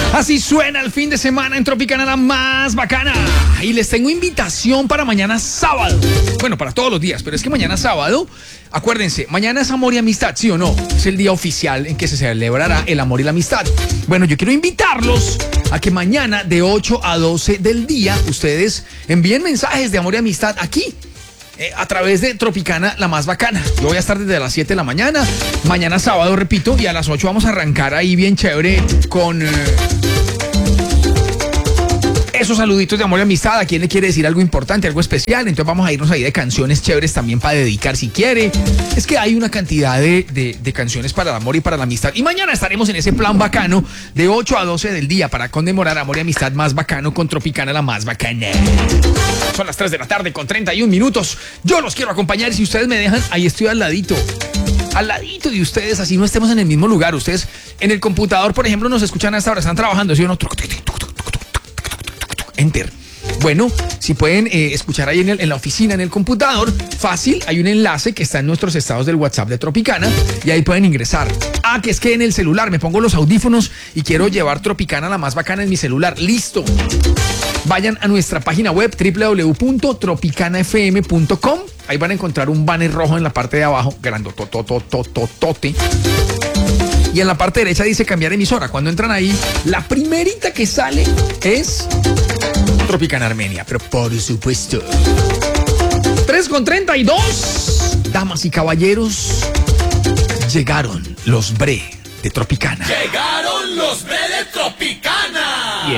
Así suena el fin de semana en Tropicana, la más bacana. Y les tengo invitación para mañana sábado. Bueno, para todos los días, pero es que mañana sábado, acuérdense, mañana es amor y amistad, ¿sí o no? Es el día oficial en que se celebrará el amor y la amistad. Bueno, yo quiero invitarlos a que mañana de 8 a 12 del día ustedes envíen mensajes de amor y amistad aquí. A través de Tropicana, la más bacana. Yo voy a estar desde las 7 de la mañana. Mañana sábado, repito, y a las 8 vamos a arrancar ahí bien chévere con esos saluditos de amor y amistad. ¿A quién le quiere decir algo importante, algo especial? Entonces vamos a irnos ahí de canciones chéveres también para dedicar si quiere. Es que hay una cantidad de canciones para el amor y para la amistad. Y mañana estaremos en ese plan bacano de 8 a 12 del día para conmemorar amor y amistad más bacano con Tropicana, la más bacana. Son las 3 de la tarde con 31 minutos. Yo los quiero acompañar y si ustedes me dejan, ahí estoy al ladito de ustedes, así no estemos en el mismo lugar. Ustedes en el computador, por ejemplo, nos escuchan a esta hora, están trabajando, ¿sí o no? Enter. Bueno, si pueden escuchar ahí en la oficina, en el computador, fácil, hay un enlace que está en nuestros estados del WhatsApp de Tropicana y ahí pueden ingresar. Ah, que es que en el celular me pongo los audífonos y quiero llevar Tropicana, la más bacana, en mi celular. Listo. Vayan a nuestra página web www.tropicanafm.com. Ahí van a encontrar un banner rojo en la parte de abajo, grandotototototote. Y en la parte derecha dice cambiar emisora. Cuando entran ahí, la primerita que sale es Tropicana Armenia, pero por supuesto. 3:32. Damas y caballeros, llegaron los bre de Tropicana. Llegaron los bre de Tropicana.